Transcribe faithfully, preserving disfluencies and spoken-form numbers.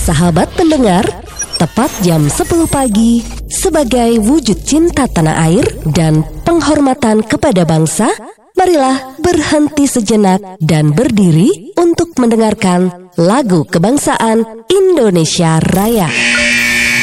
Sahabat pendengar, tepat jam sepuluh pagi, sebagai wujud cinta tanah air dan penghormatan kepada bangsa, marilah berhenti sejenak dan berdiri untuk mendengarkan lagu kebangsaan Indonesia Raya.